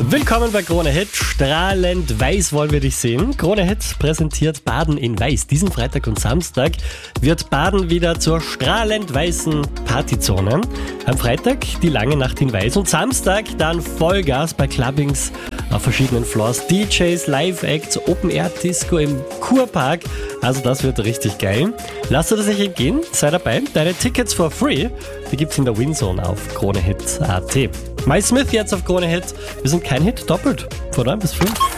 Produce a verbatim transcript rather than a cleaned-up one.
Willkommen bei Krone Hit. Strahlend weiß wollen wir dich sehen. Krone Hit präsentiert Baden in Weiß. Diesen Freitag und Samstag wird Baden wieder zur strahlend weißen Partyzone. Am Freitag die lange Nacht in Weiß und Samstag dann Vollgas bei Clubbings auf verschiedenen Floors. D Js, Live-Acts, Open-Air-Disco im Kurpark. Also das wird richtig geil. Lass dir das nicht entgehen, sei dabei. Deine Tickets for free, die gibt's in der Winzone auf kronehit punkt at. My Smith jetzt auf Krone Hit. Wir sind kein Hit, doppelt. Von neun bis fünf.